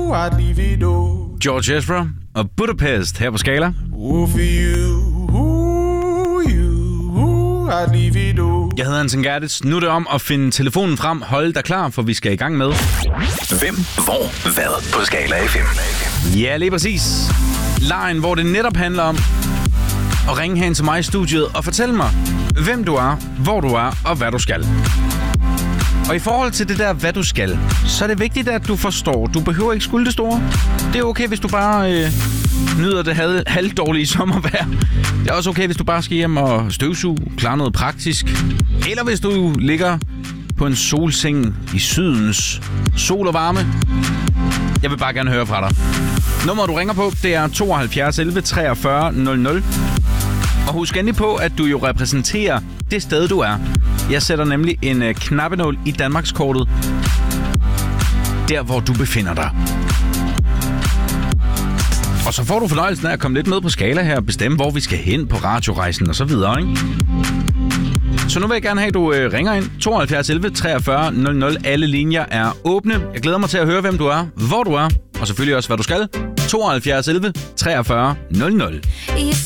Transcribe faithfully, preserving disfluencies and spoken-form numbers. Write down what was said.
I'd leave it all. George Ezra og Budapest her på Skala. Oh, for you, ooh, you, ooh, I'd leave it all. Jeg hedder Hansen Gertitz. Nu er det om at finde telefonen frem. Hold dig klar, for vi skal i gang med... Hvem, hvor, hvad på Skala F M. Ja, lige præcis. Lejen, hvor det netop handler om at ringe hen til mig i studiet og fortælle mig, hvem du er, hvor du er og hvad du skal. Og i forhold til det der, hvad du skal, så er det vigtigt, at du forstår. Du behøver ikke skulle det store. Det er okay, hvis du bare øh, nyder det halv, halvdårlige sommervejr. Det er også okay, hvis du bare skal hjem og støvsuge, klare noget praktisk. Eller hvis du ligger på en solseng i sydens sol og varme. Jeg vil bare gerne høre fra dig. Nummeret, du ringer på, det er tooghalvfjerds elleve treogfyrre nul nul. Og husk endelig på, at du jo repræsenterer det sted, du er. Jeg sætter nemlig en øh, knappenål i Danmarkskortet. Der, hvor du befinder dig. Og så får du fornøjelsen af at komme lidt med på Skala her og bestemme, hvor vi skal hen på radiorejsen og så videre, ikke? Så nu vil jeg gerne have, at du øh, ringer ind. tooghalvfjerds elleve treogfyrre nul nul. Alle linjer er åbne. Jeg glæder mig til at høre, hvem du er, hvor du er, og selvfølgelig også, hvad du skal. tooghalvfjerds elleve treogfyrre nul nul.